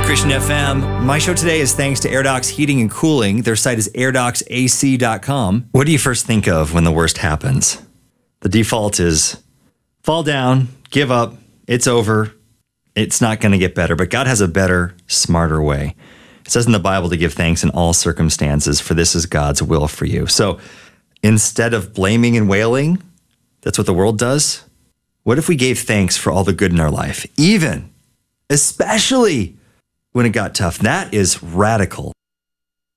Christian FM. My show today is thanks to AirDocs Heating and Cooling. Their site is airdocsac.com. What do you first think of when the worst happens? The default is fall down, give up, it's over, it's not going to get better. But God has a better, smarter way. It says in the Bible to give thanks in all circumstances, for this is God's will for you. So instead of blaming and wailing, that's what the world does. What if we gave thanks for all the good in our life, even, especially when it got tough? That is radical.